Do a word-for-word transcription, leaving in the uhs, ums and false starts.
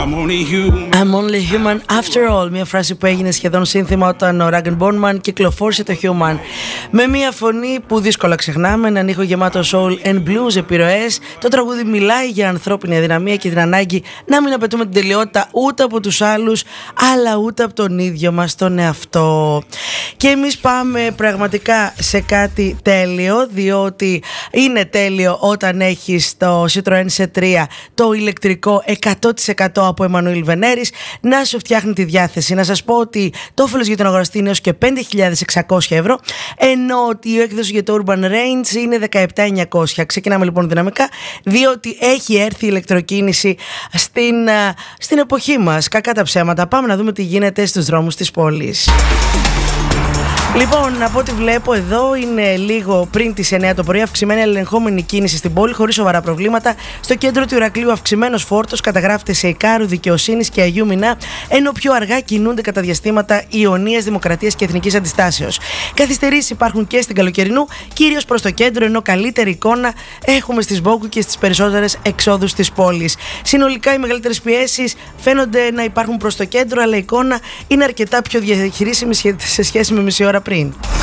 I'm only human after all. Μια φράση που έγινε σχεδόν σύνθημα όταν ο Rag and Bone Man κυκλοφόρησε το Human. Με μια φωνή που δύσκολα ξεχνάμε, έναν ήχο γεμάτο soul and blues επιρροές, το τραγούδι μιλάει για ανθρώπινη αδυναμία και την ανάγκη να μην απαιτούμε την τελειότητα ούτε από τους άλλους, αλλά ούτε από τον ίδιο μας τον εαυτό. Και εμείς πάμε πραγματικά σε κάτι τέλειο, διότι είναι τέλειο όταν έχεις το Citroën σι τρία, το ηλεκτρικό εκατό τοις εκατό από Εμμανουήλ Βενέρης, να σου φτιάχνει τη διάθεση. Να σας πω ότι το όφελος για τον αγοραστή είναι έως και πέντε χιλιάδες εξακόσια ευρώ, ενώ η έκδοση για το Urban Range είναι δεκαεπτά χιλιάδες εννιακόσια. Ξεκινάμε λοιπόν δυναμικά, διότι έχει έρθει η ηλεκτροκίνηση στην, στην εποχή μας. Κακά τα ψέματα. Πάμε να δούμε τι γίνεται στους δρόμους της πόλης. Λοιπόν, από ό,τι βλέπω εδώ είναι λίγο πριν τις εννιά το πρωί, αυξημένη ελεγχόμενη κίνηση στην πόλη χωρίς σοβαρά προβλήματα. Στο κέντρο του Ηρακλείου αυξημένος φόρτος καταγράφεται σε Ικάρου, Δικαιοσύνης και Αγίου Μινά, ενώ πιο αργά κινούνται κατά διαστήματα Ιωνίας, Δημοκρατίας και Εθνικής Αντιστάσεως. Καθυστερήσεις υπάρχουν και στην Καλοκαιρινού, κυρίως προς το κέντρο, ενώ καλύτερη εικόνα έχουμε στις Μπόκου και στις περισσότερες εξόδους της πόλης. Συνολικά οι μεγαλύτερες πιέσεις φαίνονται να υπάρχουν προς το κέντρο, αλλά η εικόνα είναι αρκετά πιο διαχειρίσιμη σε σχέση με μισή ώρα πριν.